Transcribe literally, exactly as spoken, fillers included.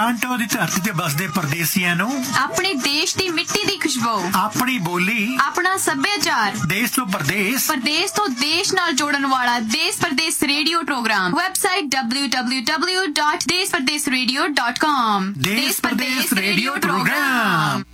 Toronto ਦੀ ਧਰਤੀ ਤੇ ਬਸਦੇ ਪਰਦੇਸੀਆਂ ਨੂੰ ਆਪਣੇ ਦੇਸ਼ ਦੀ ਮਿੱਟੀ ਦੀ ਖੁਸ਼ਬੂ, ਆਪਣੀ ਬੋਲੀ, ਆਪਣਾ ਸੱਭਿਆਚਾਰ, ਦੇਸ਼ ਤੋਂ ਪਰਦੇਸ, ਪਰਦੇਸ ਤੋਂ ਦੇਸ਼ ਨਾਲ ਜੋੜਨ ਵਾਲਾ ਦੇਸ਼ ਪਰਦੇਸ radio programme. Website W W W dot ਦੇਸ਼ ਪਰਦੇਸ ਰੇਡੀਓ ਡਾਟ ਕਾਮ। ਦੇਸ਼ ਪਰਦੇਸ ਰੇਡੀਓ ਪ੍ਰੋਗਰਾਮ।